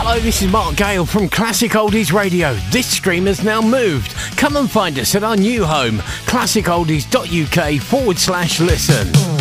Hi, this is Mark Gale from Classic Oldies Radio. This stream has now moved. Come and find us at our new home, classicoldies.uk/listen.